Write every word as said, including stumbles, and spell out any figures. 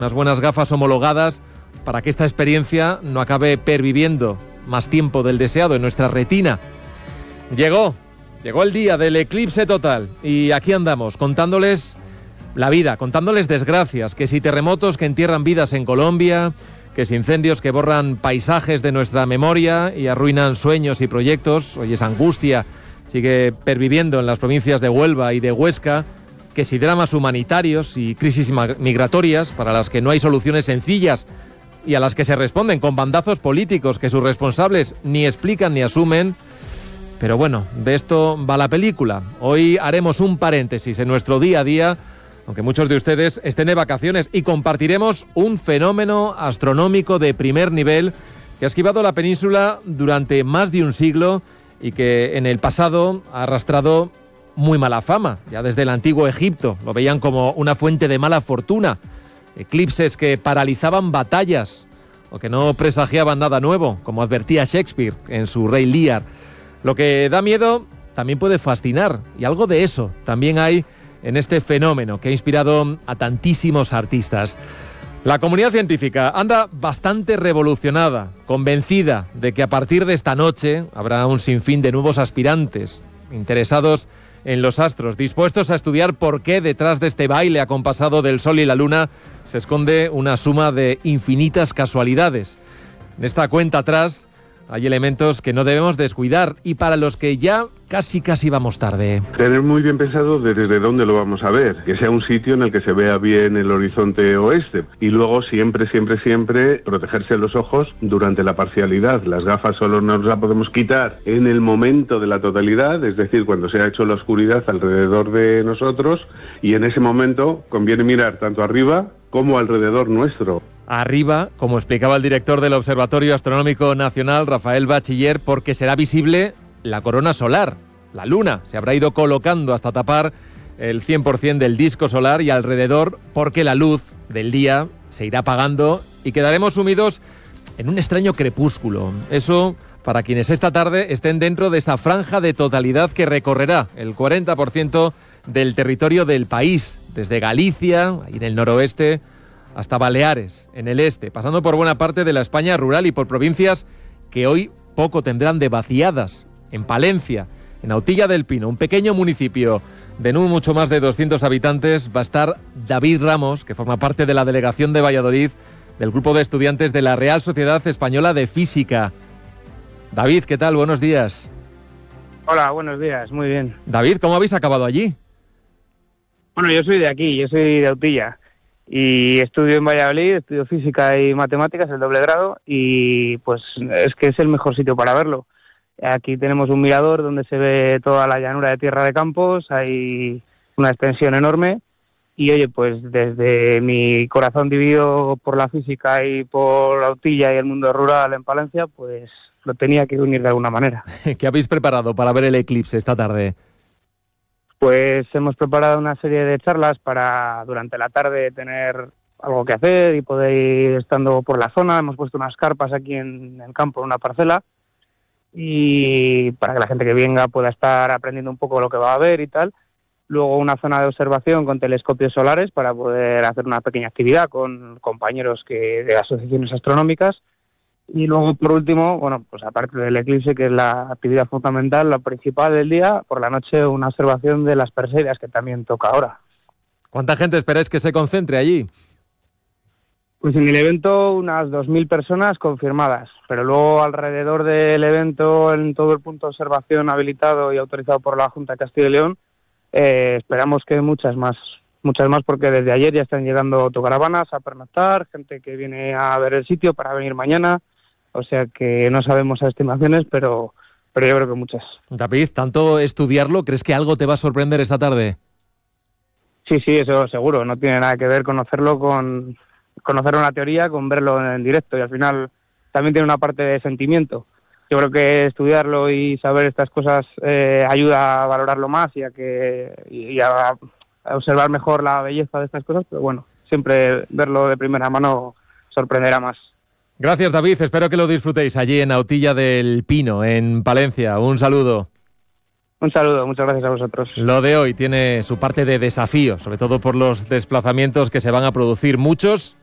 Unas buenas gafas homologadas para que esta experiencia no acabe perviviendo más tiempo del deseado en nuestra retina. Llegó, llegó el día del eclipse total y aquí andamos contándoles la vida, contándoles desgracias, que si terremotos que entierran vidas en Colombia, que si incendios que borran paisajes de nuestra memoria y arruinan sueños y proyectos. Hoy esa angustia sigue perviviendo en las provincias de Huelva y de Huesca, que si dramas humanitarios y crisis migratorias para las que no hay soluciones sencillas y a las que se responden con bandazos políticos que sus responsables ni explican ni asumen. Pero bueno, de esto va la película. Hoy haremos un paréntesis en nuestro día a día, aunque muchos de ustedes estén de vacaciones, y compartiremos un fenómeno astronómico de primer nivel que ha esquivado la península durante más de un siglo y que en el pasado ha arrastrado muy mala fama. Ya desde el antiguo Egipto lo veían como una fuente de mala fortuna, eclipses que paralizaban batallas o que no presagiaban nada nuevo, como advertía Shakespeare en su Rey Lear. Lo que da miedo también puede fascinar, y algo de eso también hay en este fenómeno que ha inspirado a tantísimos artistas. La comunidad científica anda bastante revolucionada, convencida de que a partir de esta noche habrá un sinfín de nuevos aspirantes interesados en los astros, dispuestos a estudiar por qué detrás de este baile acompasado del Sol y la Luna se esconde una suma de infinitas casualidades. En esta cuenta atrás hay elementos que no debemos descuidar y para los que ya casi casi vamos tarde. Tener muy bien pensado desde dónde lo vamos a ver, que sea un sitio en el que se vea bien el horizonte oeste, y luego siempre, siempre, siempre protegerse los ojos durante la parcialidad. Las gafas solo nos las podemos quitar en el momento de la totalidad, es decir, cuando se ha hecho la oscuridad alrededor de nosotros, y en ese momento conviene mirar tanto arriba como alrededor nuestro. Arriba, como explicaba el director del Observatorio Astronómico Nacional, Rafael Bachiller, porque será visible la corona solar. La luna se habrá ido colocando hasta tapar el cien por ciento del disco solar y alrededor, porque la luz del día se irá apagando y quedaremos sumidos en un extraño crepúsculo. Eso para quienes esta tarde estén dentro de esa franja de totalidad que recorrerá el cuarenta por ciento del territorio del país, desde Galicia, ahí en el noroeste, hasta Baleares, en el este, pasando por buena parte de la España rural y por provincias que hoy poco tendrán de vaciadas. En Palencia, en Autilla del Pino, un pequeño municipio de no mucho más de doscientos habitantes, va a estar David Ramos, que forma parte de la delegación de Valladolid del grupo de estudiantes de la Real Sociedad Española de Física. David, ¿qué tal? Buenos días. Hola, buenos días, muy bien. David, ¿cómo habéis acabado allí? Bueno, yo soy de aquí, yo soy de Autilla y estudio en Valladolid, estudio Física y Matemáticas, el doble grado, y pues es que es el mejor sitio para verlo. Aquí tenemos un mirador donde se ve toda la llanura de Tierra de Campos, hay una extensión enorme y oye, pues desde mi corazón dividido por la física y por Autilla y el mundo rural en Palencia, pues lo tenía que unir de alguna manera. ¿Qué habéis preparado para ver el eclipse esta tarde? Pues hemos preparado una serie de charlas para durante la tarde tener algo que hacer y poder ir estando por la zona. Hemos puesto unas carpas aquí en el campo, en una parcela, y para que la gente que venga pueda estar aprendiendo un poco lo que va a ver y tal. Luego una zona de observación con telescopios solares para poder hacer una pequeña actividad con compañeros que de asociaciones astronómicas. Y luego, por último, bueno, pues aparte del eclipse, que es la actividad fundamental, la principal del día, por la noche una observación de las Perseidas, que también toca ahora. ¿Cuánta gente esperáis que se concentre allí? Pues en el evento unas dos mil personas confirmadas, pero luego alrededor del evento, en todo el punto de observación habilitado y autorizado por la Junta de Castilla y León, eh, esperamos que muchas más, muchas más, porque desde ayer ya están llegando autocaravanas a pernoctar, gente que viene a ver el sitio para venir mañana. O sea que no sabemos a estimaciones, pero, pero yo creo que muchas. David, tanto estudiarlo, ¿crees que algo te va a sorprender esta tarde? Sí, sí, eso seguro. No tiene nada que ver conocerlo con conocer una teoría con verlo en directo, y al final también tiene una parte de sentimiento. Yo creo que estudiarlo y saber estas cosas eh, ayuda a valorarlo más y a que y a, a observar mejor la belleza de estas cosas, pero bueno, siempre verlo de primera mano sorprenderá más. Gracias, David. Espero que lo disfrutéis allí en Autilla del Pino, en Palencia. Un saludo. Un saludo, muchas gracias a vosotros. Lo de hoy tiene su parte de desafío, sobre todo por los desplazamientos que se van a producir, muchos